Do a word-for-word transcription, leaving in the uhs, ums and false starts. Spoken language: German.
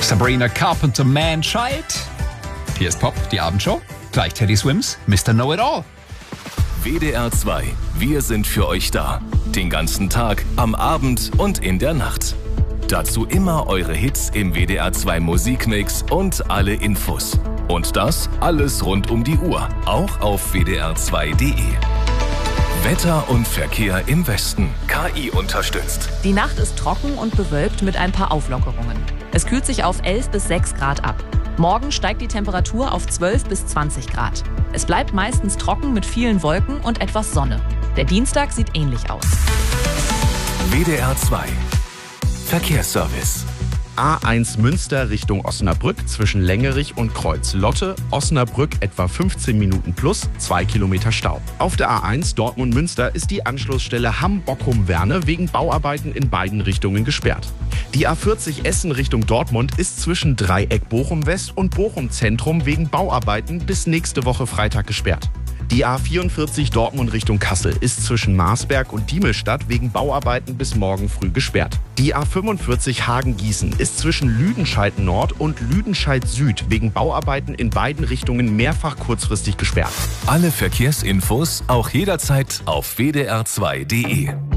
Sabrina Carpenter, Man-Child. Hier ist Pop, die Abendshow. Gleich Teddy Swims, Mister Know-It-All. W D R zwei. Wir sind für euch da. Den ganzen Tag, am Abend und in der Nacht. Dazu immer eure Hits im W D R zwei Musikmix und alle Infos. Und das alles rund um die Uhr, auch auf W D R zwei Punkt de. Wetter und Verkehr im Westen. K I unterstützt. Die Nacht ist trocken und bewölkt mit ein paar Auflockerungen. Es kühlt sich auf elf bis sechs Grad ab. Morgen steigt die Temperatur auf zwölf bis zwanzig Grad. Es bleibt meistens trocken mit vielen Wolken und etwas Sonne. Der Dienstag sieht ähnlich aus. W D R zwei. Verkehrsservice. A eins Münster Richtung Osnabrück zwischen Längerich und Kreuz-Lotte. Osnabrück etwa fünfzehn Minuten plus, zwei Kilometer Stau. Auf der A eins Dortmund-Münster ist die Anschlussstelle Hamm-Bockum-Werne wegen Bauarbeiten in beiden Richtungen gesperrt. Die A vierzig Essen Richtung Dortmund ist zwischen Dreieck Bochum-West und Bochum-Zentrum wegen Bauarbeiten bis nächste Woche Freitag gesperrt. Die A vierundvierzig Dortmund Richtung Kassel ist zwischen Marsberg und Diemelstadt wegen Bauarbeiten bis morgen früh gesperrt. Die A fünfundvierzig Hagen-Gießen ist zwischen Lüdenscheid Nord und Lüdenscheid Süd wegen Bauarbeiten in beiden Richtungen mehrfach kurzfristig gesperrt. Alle Verkehrsinfos auch jederzeit auf W D R zwei Punkt de.